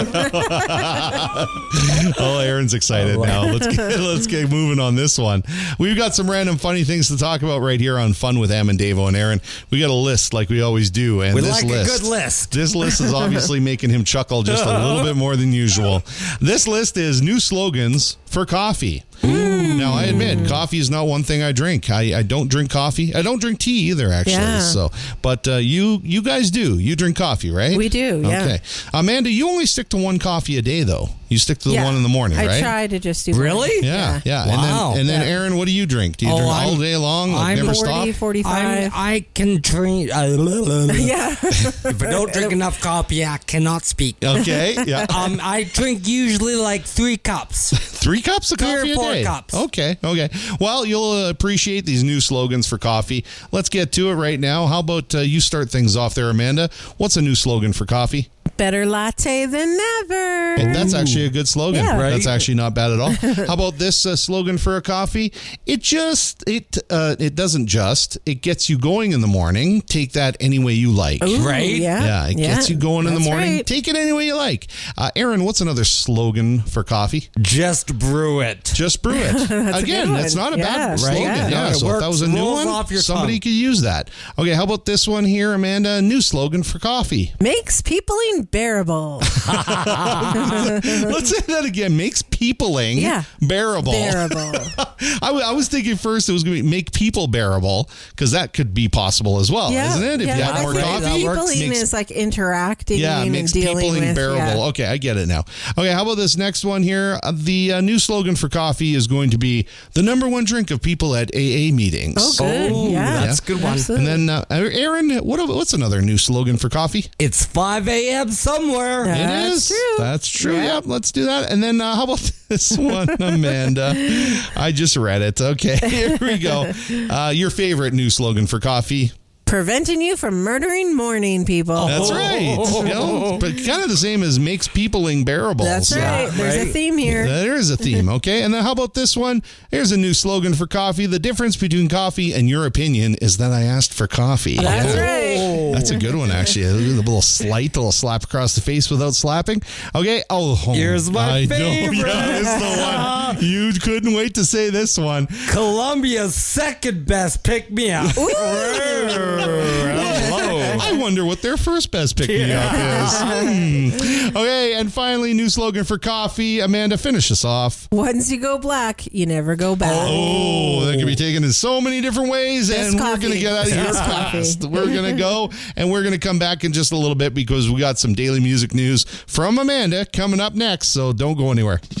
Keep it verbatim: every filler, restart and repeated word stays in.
Oh, Aaron's excited oh, now. Let's get, let's get moving on this one. We've got some random funny things to talk about right here on Fun with Em and Davo and Aaron. We got a list like we always do. And we this like list, a good list. This list is obviously making him chuckle just a little bit more than usual. This list is new slogans for coffee. Ooh. Now, I admit, coffee is not one thing I drink. I, I don't drink coffee. I don't drink tea either, actually. Yeah. So, but uh, you you guys do. You drink coffee, right? We do, yeah. Okay. Amanda, you only stick to one coffee a day, though. You stick to the yeah. one in the morning, I right? I try to just do Really? one. Yeah, yeah. Wow. And then, and then yeah. Aaron, what do you drink? Do you Oh, drink I'm, all day long? Like I'm never forty, stop? forty-five. I'm, I can drink. Uh, Yeah. If I don't drink enough coffee, I cannot speak. Okay, yeah. Um, I drink usually like three cups. Three cups of Three or coffee four a day? cups. Okay, okay. Well, you'll appreciate these new slogans for coffee. Let's get to it right now. How about uh, you start things off there, Amanda? What's a new slogan for coffee? Better latte than never. Well, that's actually a good slogan. Yeah. Right. That's actually not bad at all. How about this uh, slogan for a coffee? It just, it uh, it doesn't just, it gets you going in the morning. Take that any way you like. Ooh, Right? Yeah. Yeah, it gets you going in the That's morning. right. Take it any way you like. Uh, Aaron, what's another slogan for coffee? Just brew it. Just brew it. a Again, good that's one. not a bad Yeah. slogan. Right? Yeah, Yeah, it so if that works. was a new Rolls one, off your somebody tongue. could use that. Okay, how about this one here, Amanda? A new slogan for coffee. Makes peopling bearable. Let's say that again. Makes peopling Yeah. bearable. Bearable. I, w- I was thinking first it was going to be make people bearable because that could be possible as well, Yeah. isn't it? If yeah, you I have more think coffee, peopling makes- is like interacting yeah, and makes dealing peopling with. bearable. Yeah. Okay, I get it now. Okay, how about this next one here? Uh, the uh, new slogan for coffee is going to be the number one drink of people at A A meetings. Oh, good. Oh, yeah. that's a good one. Absolutely. And then, uh, Aaron, what what's another new slogan for coffee? It's five a.m. somewhere. Yeah. It That's is. true. That's true. Yeah. Yep, let's do that. And then uh, how about this one, Amanda? I just read it. Okay, here we go. Uh, your favorite new slogan for coffee? Preventing you from murdering morning people. That's right. You know, but kind of the same as makes peopling bearable. That's So- right. There's right. a theme here. There is a theme, okay? And then how about this one? Here's a new slogan for coffee. The difference between coffee and your opinion is that I asked for coffee. That's Yeah. right. That's a good one, actually. A little slight, a little slap across the face without slapping. Okay. Oh, Here's my I know. favorite. Yeah, it's the one. You couldn't wait to say this one. Columbia's second best pick me up. I wonder what their first best pick me up is. Hmm. Okay, and finally, new slogan for coffee. Amanda, finish us off. Once you go black, you never go back. Oh, that can be taken in so many different ways, Best and we're coffee. going to get out of here Best fast. coffee. We're going to go, and we're going to come back in just a little bit because we got some daily music news from Amanda coming up next, so don't go anywhere.